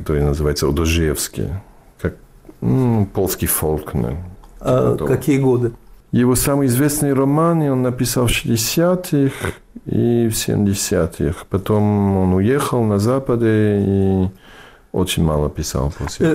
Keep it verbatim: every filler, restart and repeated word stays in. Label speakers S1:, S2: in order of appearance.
S1: который называется «Одожевский». Как, ну, польский фолк.
S2: А какие годы?
S1: Его самый известный роман он написал в шестидесятых и в семидесятых. Потом он уехал на Западе и очень мало писал после этого.